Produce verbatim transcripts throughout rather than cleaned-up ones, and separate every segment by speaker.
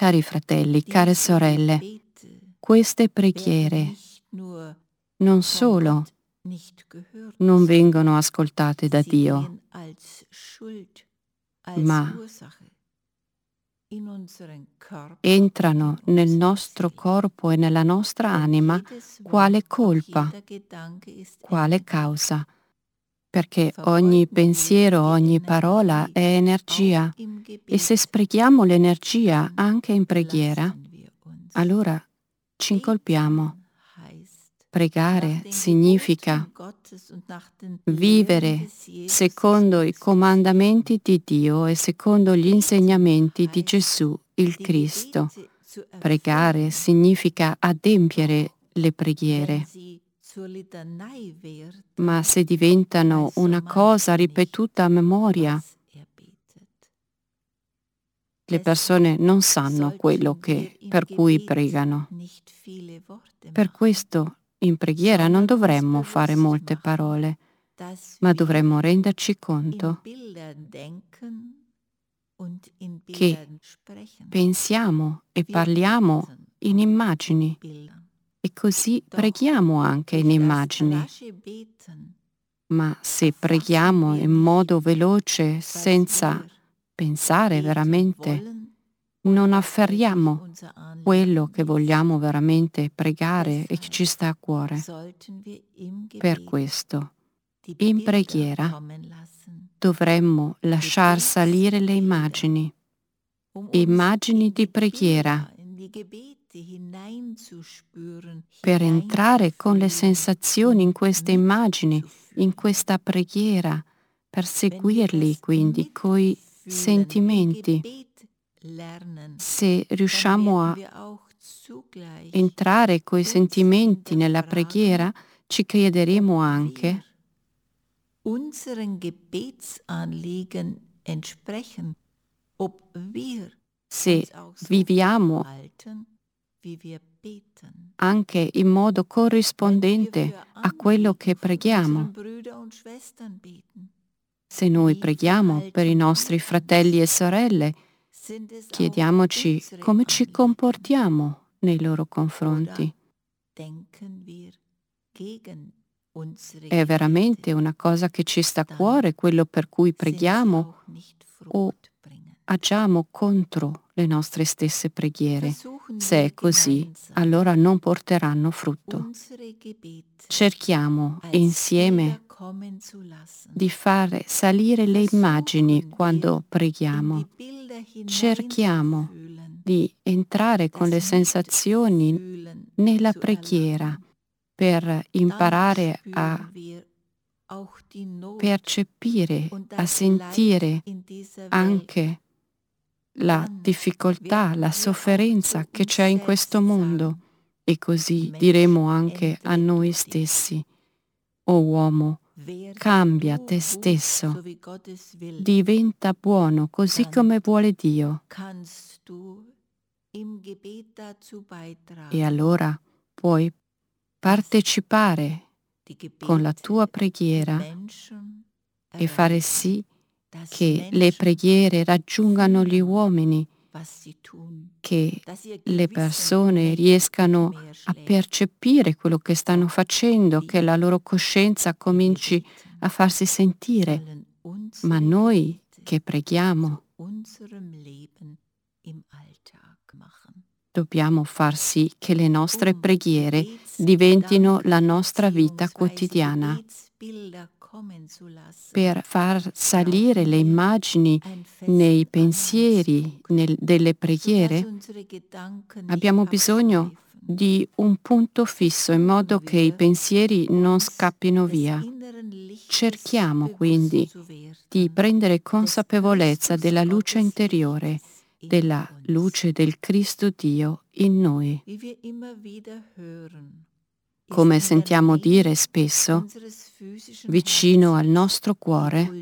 Speaker 1: Cari fratelli, care sorelle, queste preghiere non solo non vengono ascoltate da Dio, ma entrano nel nostro corpo e nella nostra anima quale colpa, quale causa, perché ogni pensiero, ogni parola è energia e se sprechiamo l'energia anche in preghiera, allora ci incolpiamo. Pregare significa vivere secondo i comandamenti di Dio e secondo gli insegnamenti di Gesù il Cristo. Pregare significa adempiere le preghiere, ma se diventano una cosa ripetuta a memoria, le persone non sanno quello che, per cui pregano. Per questo in preghiera non dovremmo fare molte parole, ma dovremmo renderci conto che pensiamo e parliamo in immagini e così preghiamo anche in immagini. Ma se preghiamo in modo veloce, senza pensare veramente, non afferriamo quello che vogliamo veramente pregare e che ci sta a cuore. Per questo, in preghiera dovremmo lasciar salire le immagini, immagini di preghiera, per entrare con le sensazioni in queste immagini, in questa preghiera, per seguirli quindi coi sentimenti. Se riusciamo a entrare coi sentimenti nella preghiera, ci crederemo anche se viviamo anche in modo corrispondente a quello che preghiamo. Se noi preghiamo per i nostri fratelli e sorelle, chiediamoci come ci comportiamo nei loro confronti. È veramente una cosa che ci sta a cuore quello per cui preghiamo o agiamo contro le nostre stesse preghiere? Se è così, allora non porteranno frutto. Cerchiamo insieme di fare salire le immagini quando preghiamo. Cerchiamo di entrare con le sensazioni nella preghiera per imparare a percepire, a sentire anche la difficoltà, la sofferenza che c'è in questo mondo e così diremo anche a noi stessi: o uomo, cambia te stesso, diventa buono così come vuole Dio. E allora puoi partecipare con la tua preghiera e fare sì che le preghiere raggiungano gli uomini, che le persone riescano a percepire quello che stanno facendo, che la loro coscienza cominci a farsi sentire. Ma noi che preghiamo dobbiamo far sì che le nostre preghiere diventino la nostra vita quotidiana. Per far salire le immagini nei pensieri nel, delle preghiere, abbiamo bisogno di un punto fisso in modo che i pensieri non scappino via. Cerchiamo quindi di prendere consapevolezza della luce interiore, della luce del Cristo Dio in noi. Come sentiamo dire spesso, vicino al nostro cuore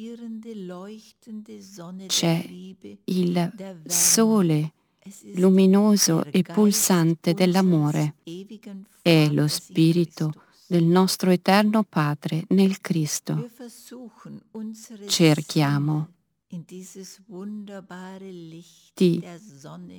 Speaker 1: c'è il sole luminoso e pulsante dell'amore. È lo spirito del nostro eterno Padre nel Cristo. Cerchiamo di